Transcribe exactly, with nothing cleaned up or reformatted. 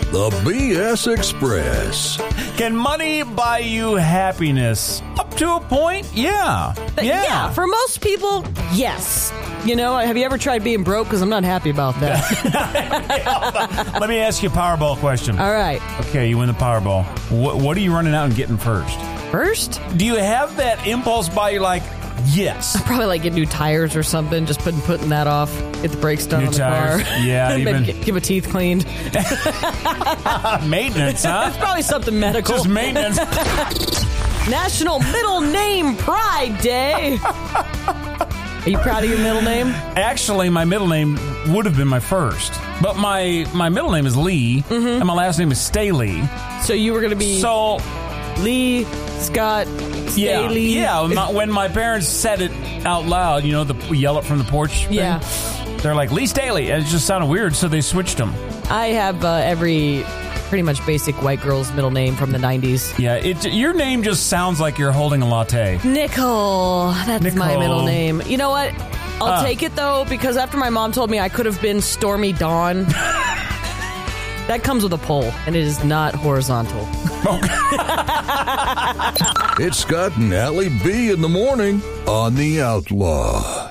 The B S Express. Can money buy you happiness? Up to a point, yeah. Yeah. Yeah, for most people, yes. You know, have you ever tried being broke? Because I'm not happy about that. Let me ask you a Powerball question. All right. Okay, you win the Powerball. What, what are you running out and getting first? First? Do you have that impulse buy you like, yes? Probably like get new tires or something, just putting putting that off. Get the brakes done New on the tires. car. Yeah, Maybe even- get, give a teeth cleaned. Maintenance, huh? It's probably something medical. Just maintenance. National Middle Name Pride Day. Are you proud of your middle name? Actually, my middle name would have been my first. But my, my middle name is Lee, Mm-hmm. and my last name is Staley. So you were going to be So, Lee Scott yeah, Staley. yeah. My, when my parents said it out loud, you know, the we yell it from the porch thing, Yeah. they're like, Lee Staley. And it just sounded weird, so they switched them. I have uh, every pretty much basic white girl's middle name from the nineties. Yeah, it, your name just sounds like you're holding a latte. Nicole. That's Nicole. my middle name. You know what? I'll Uh. take it, though, because after my mom told me I could have been Stormy Dawn, that comes with a pole, and it is not horizontal. It's Scott and Allie B in the morning on The Outlaw.